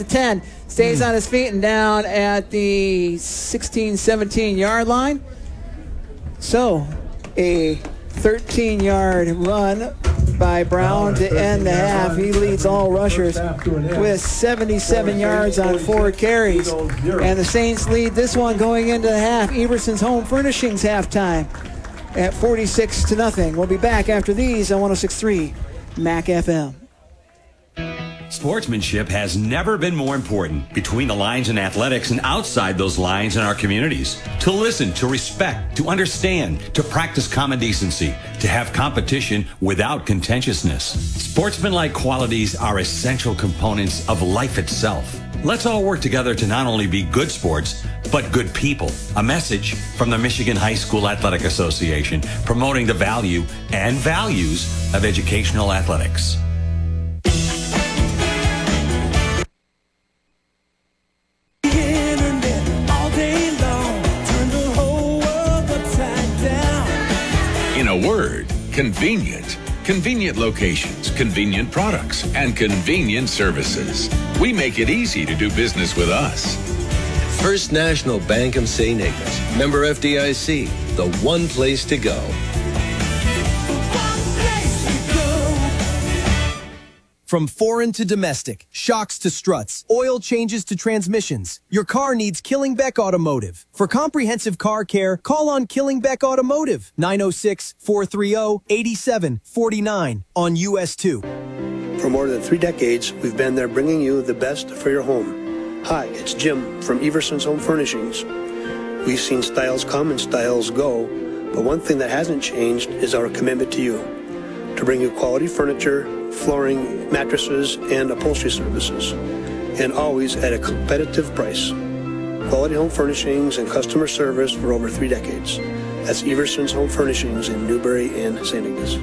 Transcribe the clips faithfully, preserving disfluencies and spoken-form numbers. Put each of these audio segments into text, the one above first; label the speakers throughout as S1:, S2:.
S1: the ten. Stays on his feet and down at the sixteen, seventeen-yard line. So, a thirteen-yard run by Brown to end the half. He leads all rushers with seventy-seven yards on four carries. And the Saints lead this one going into the half. Everson's Home Furnishings halftime at forty-six to nothing. We'll be back after these on one oh six point three M A C F M.
S2: Sportsmanship has never been more important between the lines in athletics and outside those lines in our communities. To listen, to respect, to understand, to practice common decency, to have competition without contentiousness. Sportsmanlike qualities are essential components of life itself. Let's all work together to not only be good sports, but good people. A message from the Michigan High School Athletic Association, promoting the value and values of educational athletics.
S3: In a word, convenient. Convenient locations, convenient products, and convenient services. We make it easy to do business with us.
S4: First National Bank of Saint Ignace. Member F D I C. The one place to go.
S5: From foreign to domestic, shocks to struts, oil changes to transmissions, your car needs Killingbeck Automotive. For comprehensive car care, call on Killingbeck Automotive, nine oh six, four three oh, eight seven four nine on U S two.
S6: For more than three decades, we've been there bringing you the best for your home. Hi, it's Jim from Everson's Home Furnishings. We've seen styles come and styles go, but one thing that hasn't changed is our commitment to you, to bring you quality furniture, flooring, mattresses, and upholstery services, and always at a competitive price. Quality home furnishings and customer service for over three decades. That's Everson's Home Furnishings in Newbury and Saint Ignace.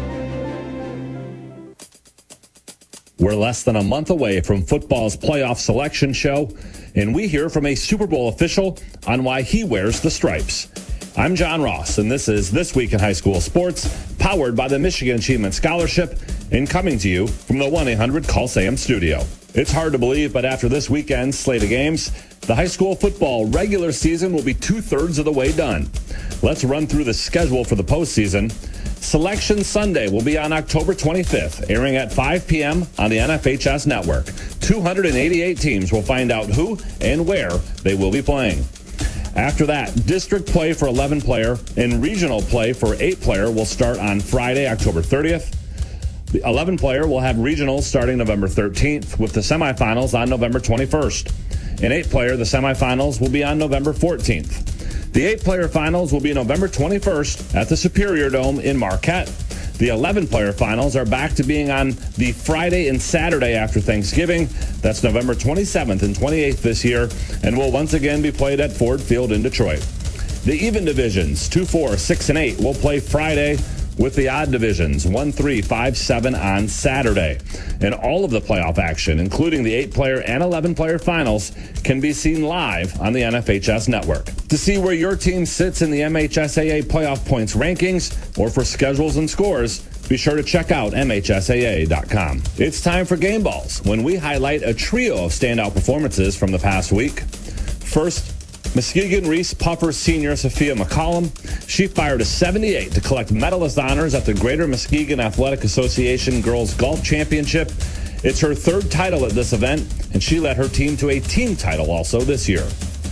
S7: We're less than a month away from football's playoff selection show, and we hear from a Super Bowl official on why he wears the stripes. I'm John Ross, and this is This Week in High School Sports, powered by the Michigan Achievement Scholarship, and coming to you from the one eight hundred call Sam studio. It's hard to believe, but after this weekend's slate of games, the high school football regular season will be two-thirds of the way done. Let's run through the schedule for the postseason. Selection Sunday will be on October twenty-fifth, airing at five p.m. on the N F H S network. two hundred eighty-eight teams will find out who and where they will be playing. After that, district play for eleven player and regional play for eight player will start on Friday, October thirtieth. The eleven player will have regionals starting November thirteenth, with the semifinals on November twenty-first. In eight player, the semifinals will be on November fourteenth. The eight player finals will be November twenty-first at the Superior Dome in Marquette. The eleven player finals are back to being on the Friday and Saturday after Thanksgiving. That's November twenty-seventh and twenty-eighth this year, and will once again be played at Ford Field in Detroit. The even divisions, two, four, six, and eight, will play Friday, with the odd divisions, one, three, five, seven on Saturday. And all of the playoff action, including the eight player and eleven player finals, can be seen live on the N F H S network. To see where your team sits in the M H S A A playoff points rankings, or for schedules and scores, be sure to check out M H S A A dot com. It's time for Game Balls, when we highlight a trio of standout performances from the past week. First, Muskegon Reese Puffer senior Sophia McCollum. She fired a seventy-eight to collect medalist honors at the Greater Muskegon Athletic Association Girls Golf Championship. It's her third title at this event, and she led her team to a team title also this year.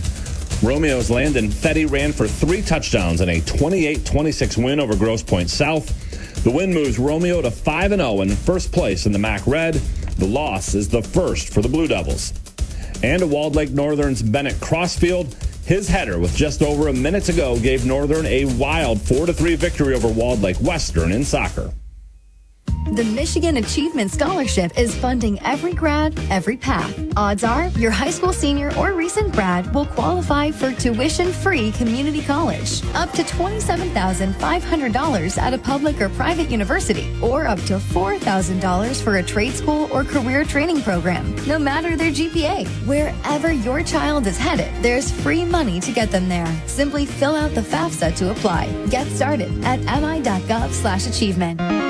S7: Romeo's Landon Fetty ran for three touchdowns in a twenty-eight twenty-six win over Grosse Pointe South. The win moves Romeo to five and oh in first place in the M A C Red. The loss is the first for the Blue Devils. And to Walled Lake Northern's Bennett Crossfield. His header with just over a minute to go gave Northern a wild four to three victory over Walled Lake Western in soccer.
S8: The Michigan Achievement Scholarship is funding every grad, every path. Odds are your high school senior or recent grad will qualify for tuition-free community college, up to twenty-seven thousand five hundred dollars at a public or private university, or up to four thousand dollars for a trade school or career training program, no matter their G P A. Wherever your child is headed, there's free money to get them there. Simply fill out the FAFSA to apply. Get started at mi.gov slash achievement.